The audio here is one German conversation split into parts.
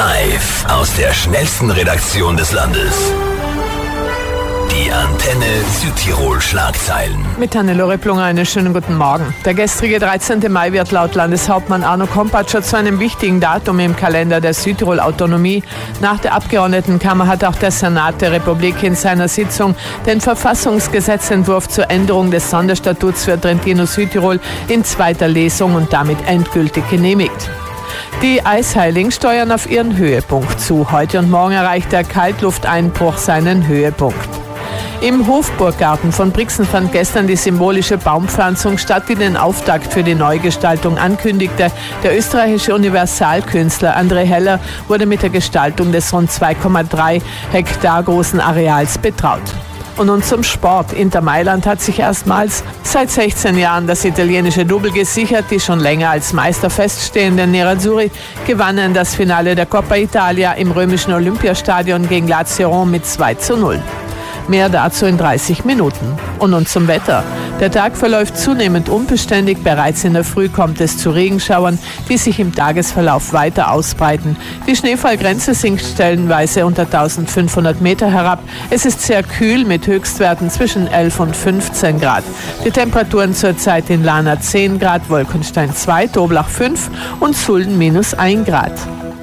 Live aus der schnellsten Redaktion des Landes. Die Antenne Südtirol Schlagzeilen. Mit Hannelore Plunger einen schönen guten Morgen. Der gestrige 13. Mai wird laut Landeshauptmann Arno Kompatscher zu einem wichtigen Datum im Kalender der Südtirol Autonomie. Nach der Abgeordnetenkammer hat auch der Senat der Republik in seiner Sitzung den Verfassungsgesetzentwurf zur Änderung des Sonderstatuts für Trentino Südtirol in zweiter Lesung und damit endgültig genehmigt. Die Eisheiligen steuern auf ihren Höhepunkt zu. Heute und morgen erreicht der Kaltlufteinbruch seinen Höhepunkt. Im Hofburggarten von Brixen fand gestern die symbolische Baumpflanzung statt, die den Auftakt für die Neugestaltung ankündigte. Der österreichische Universalkünstler André Heller wurde mit der Gestaltung des rund 2,3 Hektar großen Areals betraut. Und nun zum Sport. Inter Mailand hat sich erstmals seit 16 Jahren das italienische Double gesichert. Die schon länger als Meister feststehenden Nerazzurri gewannen das Finale der Coppa Italia im römischen Olympiastadion gegen Lazio Rom mit 2:0. Mehr dazu in 30 Minuten. Und nun zum Wetter. Der Tag verläuft zunehmend unbeständig. Bereits in der Früh kommt es zu Regenschauern, die sich im Tagesverlauf weiter ausbreiten. Die Schneefallgrenze sinkt stellenweise unter 1500 Meter herab. Es ist sehr kühl mit Höchstwerten zwischen 11 und 15 Grad. Die Temperaturen zurzeit in Lana 10 Grad, Wolkenstein 2, Toblach 5 und Sulden -1 Grad.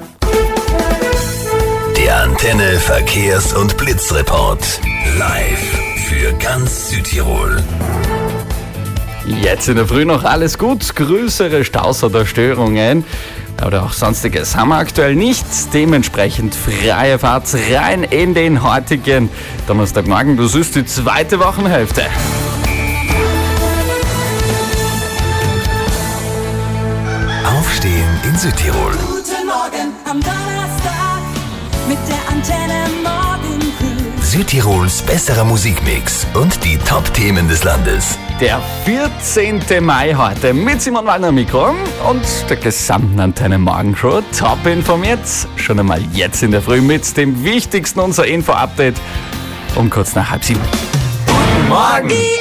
Der Antenne Verkehrs- und Blitzreport. Live für ganz Südtirol. Jetzt in der Früh noch alles gut. Größere Staus oder Störungen oder auch sonstiges haben wir aktuell nicht. Dementsprechend freie Fahrt rein in den heutigen Donnerstagmorgen. Das ist die zweite Wochenhälfte. Aufstehen in Südtirol. Guten Morgen am Donnerstag mit der Antenne Morgencrew. Südtirols besserer Musikmix und die Top-Themen des Landes. Der 14. Mai heute mit Simon Wallner am Mikro und der gesamten Antenne Morgenshow. Top informiert. Schon einmal jetzt in der Früh mit dem wichtigsten unser Info-Update um kurz nach 6:30. Guten Morgen! Die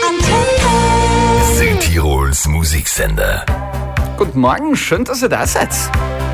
Antenne. Südtirols Musiksender. Guten Morgen, schön, dass ihr da seid.